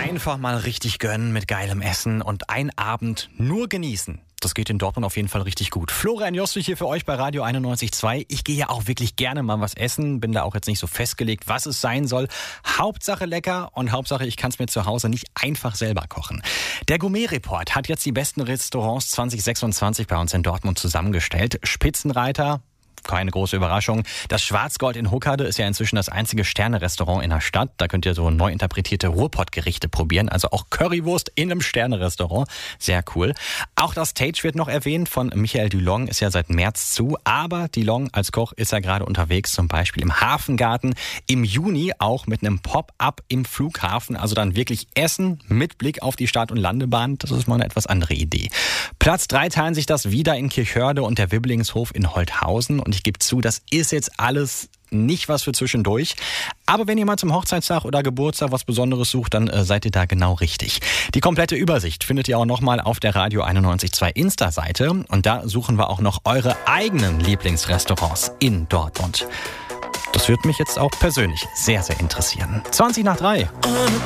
Einfach mal richtig gönnen mit geilem Essen und einen Abend nur genießen. Das geht in Dortmund auf jeden Fall richtig gut. Florian Jostrich hier für euch bei Radio 91.2. Ich gehe ja auch wirklich gerne mal was essen, bin da auch jetzt nicht so festgelegt, was es sein soll. Hauptsache lecker und Hauptsache, ich kann es mir zu Hause nicht einfach selber kochen. Der Gourmet-Report hat jetzt die besten Restaurants 2026 bei uns in Dortmund zusammengestellt. Spitzenreiter, keine große Überraschung. Das Schwarzgold in Huckade ist ja inzwischen das einzige Sterne-Restaurant in der Stadt. Da könnt ihr so neu interpretierte Ruhrpott-Gerichte probieren. Also auch Currywurst in einem Sterne-Restaurant. Sehr cool. Auch das Stage wird noch erwähnt von Michael Dulong, ist ja seit März zu. Aber Dulong als Koch ist ja gerade unterwegs, zum Beispiel im Hafengarten. Im Juni auch mit einem Pop-up im Flughafen. Also dann wirklich Essen mit Blick auf die Start- und Landebahn. Das ist mal eine etwas andere Idee. Platz 3 teilen sich das wieder in Kirchhörde und der Wibblingshof in Holthausen. Und ich gebe zu, das ist jetzt alles nicht was für zwischendurch. Aber wenn ihr mal zum Hochzeitstag oder Geburtstag was Besonderes sucht, dann seid ihr da genau richtig. Die komplette Übersicht findet ihr auch nochmal auf der Radio 91.2 Insta-Seite. Und da suchen wir auch noch eure eigenen Lieblingsrestaurants in Dortmund. Das würde mich jetzt auch persönlich sehr, sehr interessieren. 20 nach 3.